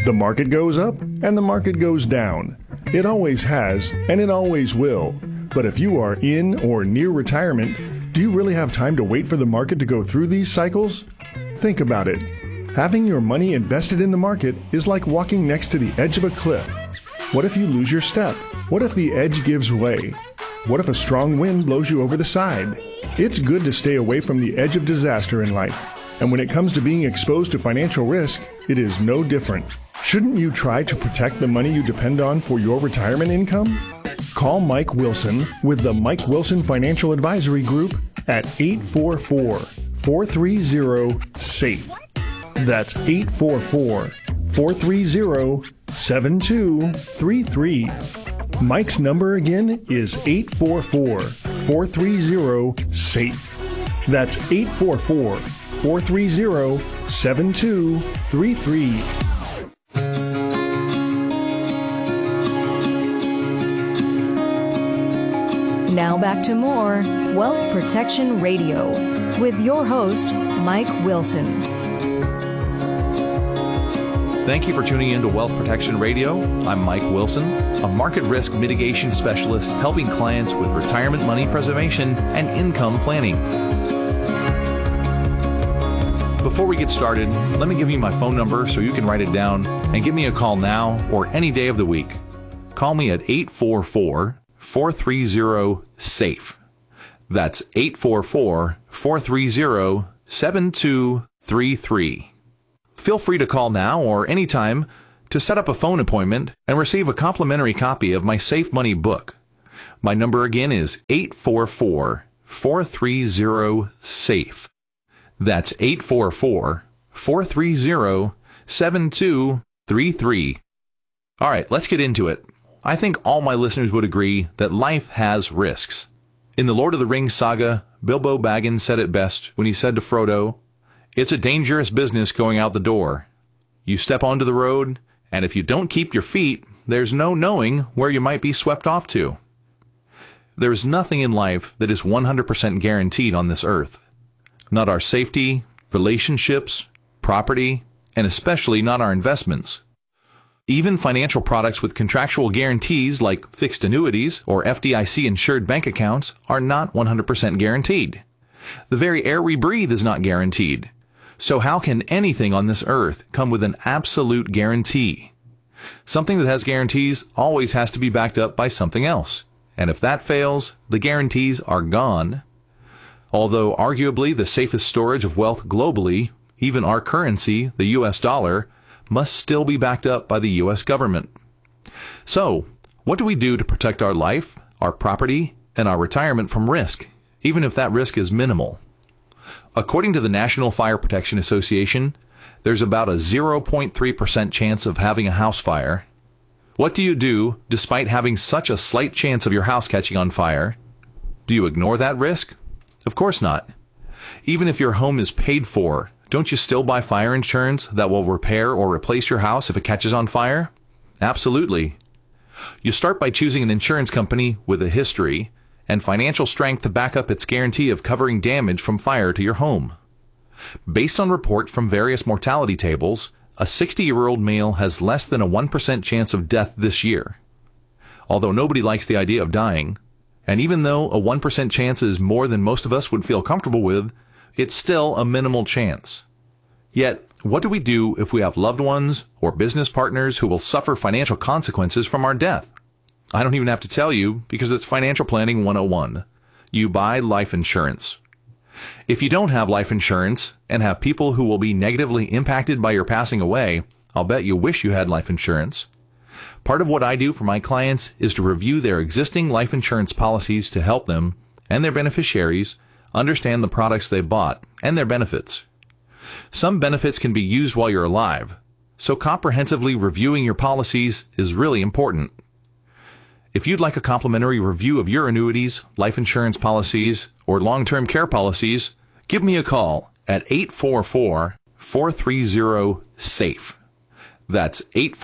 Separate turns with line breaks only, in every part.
The market goes up and the market goes down. It always has and it always will. But if you are in or near retirement, do you really have time to wait for the market to go through these cycles? Think about it. Having your money invested in the market is like walking next to the edge of a cliff. What if you lose your step? What if the edge gives way? What if a strong wind blows you over the side? It's good to stay away from the edge of disaster in life. And when it comes to being exposed to financial risk, it is no different. Shouldn't you try to protect the money you depend on for your retirement income? Call Mike Wilson with the Mike Wilson Financial Advisory Group at 844-430-SAFE. That's 844-430-7233. Mike's number again is 844-430-SAFE. That's 844-430-7233.
Now back to more Wealth Protection Radio with your host, Mike Wilson.
Thank you for tuning in to Wealth Protection Radio. I'm Mike Wilson, a market risk mitigation specialist helping clients with retirement money preservation and income planning. Before we get started, let me give you my phone number so you can write it down and give me a call now or any day of the week. Call me at 844-430-SAFE. That's 844-430-7233. Feel free to call now or anytime to set up a phone appointment and receive a complimentary copy of my Safe Money book. My number again is 844-430-SAFE. That's 844-430-7233. All right, let's get into it. I think all my listeners would agree that life has risks. In the Lord of the Rings saga, Bilbo Baggins said it best when he said to Frodo, "It's a dangerous business going out the door. You step onto the road, and if you don't keep your feet, there's no knowing where you might be swept off to." There is nothing in life that is 100% guaranteed on this earth. Not our safety, relationships, property, and especially not our investments. Even financial products with contractual guarantees like fixed annuities or FDIC-insured bank accounts are not 100% guaranteed. The very air we breathe is not guaranteed. So how can anything on this earth come with an absolute guarantee? Something that has guarantees always has to be backed up by something else. And if that fails, the guarantees are gone. Although arguably the safest storage of wealth globally, even our currency, the US dollar, must still be backed up by the U.S. government. So, what do we do to protect our life, our property, and our retirement from risk, even if that risk is minimal? According to the National Fire Protection Association, there's about a 0.3% chance of having a house fire. What do you do despite having such a slight chance of your house catching on fire? Do you ignore that risk? Of course not. Even if your home is paid for, don't you still buy fire insurance that will repair or replace your house if it catches on fire? Absolutely. You start by choosing an insurance company with a history and financial strength to back up its guarantee of covering damage from fire to your home. Based on reports from various mortality tables, a 60-year-old male has less than a 1% chance of death this year. Although nobody likes the idea of dying, and even though a 1% chance is more than most of us would feel comfortable with, it's still a minimal chance. Yet, what do we do if we have loved ones or business partners who will suffer financial consequences from our death? I don't even have to tell you because it's Financial Planning 101. You buy life insurance. If you don't have life insurance and have people who will be negatively impacted by your passing away, I'll bet you wish you had life insurance. Part of what I do for my clients is to review their existing life insurance policies to help them and their beneficiaries understand the products they bought and their benefits. Some benefits can be used while you're alive, so comprehensively reviewing your policies is really important. If you'd like a complimentary review of your annuities, life insurance policies, or long-term care policies, give me a call at 844-430-SAFE. That's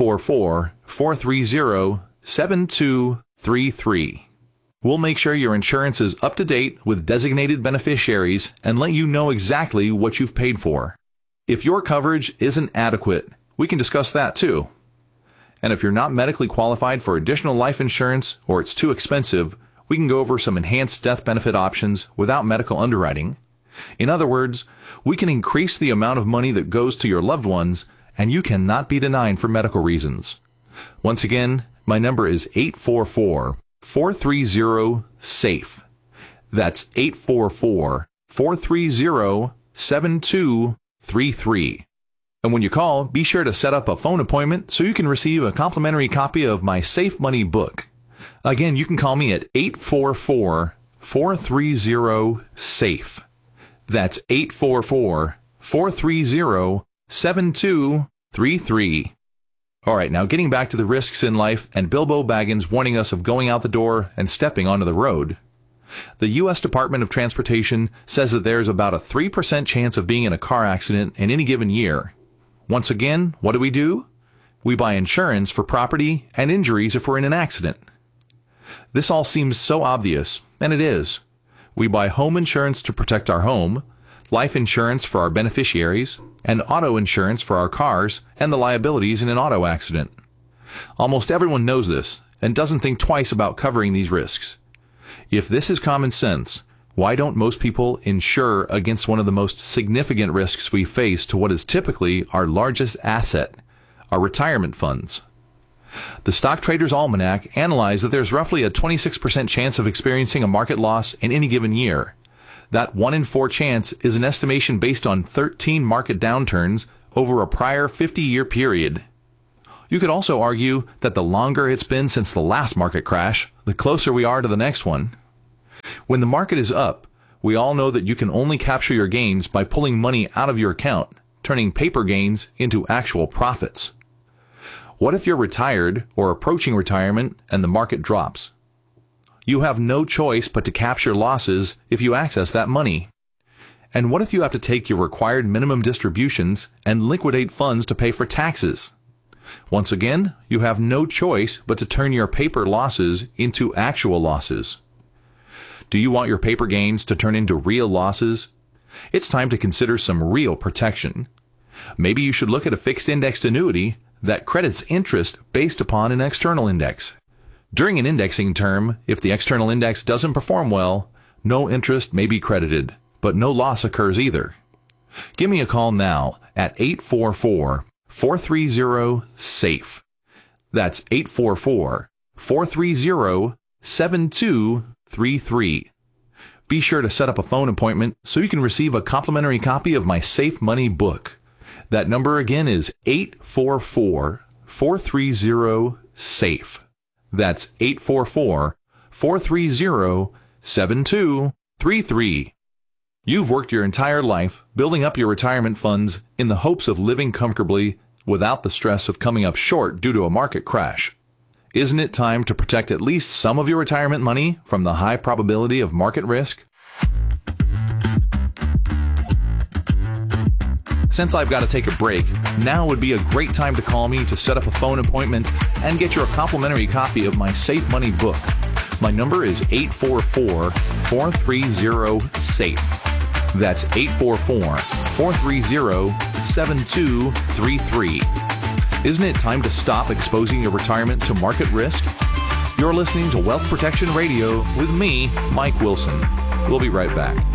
844-430-7233. We'll make sure your insurance is up to date with designated beneficiaries and let you know exactly what you've paid for. If your coverage isn't adequate, we can discuss that too. And if you're not medically qualified for additional life insurance or it's too expensive, we can go over some enhanced death benefit options without medical underwriting. In other words, we can increase the amount of money that goes to your loved ones, and you cannot be denied for medical reasons. Once again, my number is 844-430-SAFE. That's 844-430-7233. And when you call, be sure to set up a phone appointment so you can receive a complimentary copy of my Safe Money book. Again, you can call me at 844-430-SAFE. That's 844-430-7233. All right, now getting back to the risks in life and Bilbo Baggins warning us of going out the door and stepping onto the road. The U.S. Department of Transportation says that there's about a 3% chance of being in a car accident in any given year. Once again, what do? We buy insurance for property and injuries if we're in an accident. This all seems so obvious, and it is. We buy home insurance to protect our home, life insurance for our beneficiaries, and auto insurance for our cars and the liabilities in an auto accident. Almost everyone knows this and doesn't think twice about covering these risks. If this is common sense, why don't most people insure against one of the most significant risks we face to what is typically our largest asset, our retirement funds? The Stock Trader's Almanac analyzed that there's roughly a 26% chance of experiencing a market loss in any given year. That 1 in 4 chance is an estimation based on 13 market downturns over a prior 50-year period. You could also argue that the longer it's been since the last market crash, the closer we are to the next one. When the market is up, we all know that you can only capture your gains by pulling money out of your account, turning paper gains into actual profits. What if you're retired or approaching retirement and the market drops? You have no choice but to capture losses if you access that money. And what if you have to take your required minimum distributions and liquidate funds to pay for taxes? Once again, you have no choice but to turn your paper losses into actual losses. Do you want your paper gains to turn into real losses? It's time to consider some real protection. Maybe you should look at a fixed indexed annuity that credits interest based upon an external index. During an indexing term, if the external index doesn't perform well, no interest may be credited, but no loss occurs either. Give me a call now at 844-430-SAFE. That's 844-430-7233. Be sure to set up a phone appointment so you can receive a complimentary copy of my Safe Money book. That number again is 844-430-SAFE. That's 844-430-7233. You've worked your entire life building up your retirement funds in the hopes of living comfortably without the stress of coming up short due to a market crash. Isn't it time to protect at least some of your retirement money from the high probability of market risk? Since I've got to take a break, now would be a great time to call me to set up a phone appointment and get your complimentary copy of my Safe Money book. My number is 844-430-SAFE. That's 844-430-7233. Isn't it time to stop exposing your retirement to market risk? You're listening to Wealth Protection Radio with me, Mike Wilson. We'll be right back.